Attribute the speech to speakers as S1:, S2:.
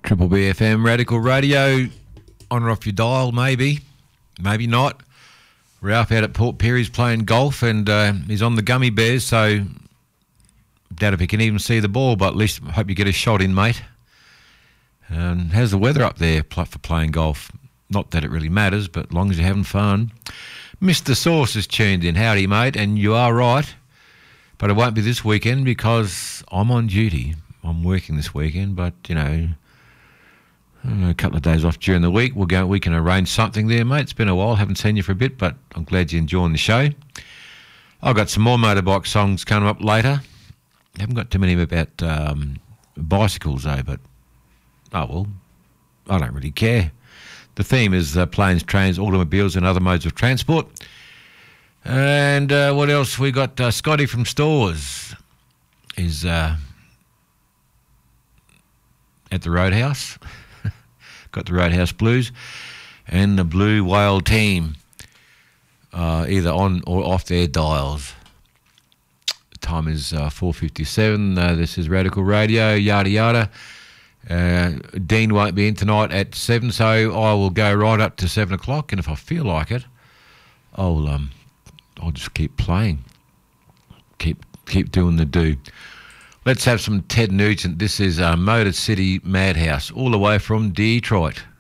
S1: Triple B FM, Radical Radio, on or off your dial, maybe not. Ralph out at Port Perry's playing golf and he's on the gummy bears, so doubt if he can even see the ball, but at least hope you get a shot in, mate. And how's the weather up there for playing golf? Not that it really matters, but as long as you're having fun. Mr. Sauce is tuned in. Howdy, mate, and you are right, but it won't be this weekend because I'm on duty. I'm working this weekend, but, you know, a couple of days off during the week. We can arrange something there, mate. It's been a while. Haven't seen you for a bit, but I'm glad you're enjoying the show. I've got some more motorbike songs coming up later. Haven't got too many about bicycles, though, but, oh, well, I don't really care. The theme is planes, trains, automobiles and other modes of transport. And what else? We got Scotty from Stores is at the Roadhouse. Got the Roadhouse Blues and the Blue Whale Team, either on or off their dials. The time is 4:57. This is Radical Radio, yada yada. Dean won't be in tonight at 7, so I will go right up to 7 o'clock, and if I feel like it, I'll just keep playing, keep doing the do. Let's have some Ted Nugent. This is Motor City Madhouse, all the way from Detroit.